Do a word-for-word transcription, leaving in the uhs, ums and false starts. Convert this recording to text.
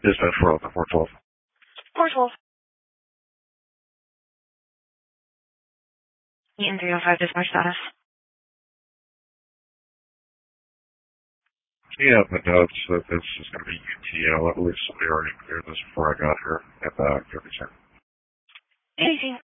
Dispatch four Alpha four twelve. four twelve. Eaton three oh five, dispatch status. Yeah, the notes that this is going to be U T L. I believe somebody already cleared this before I got here at the activity center. eighteen.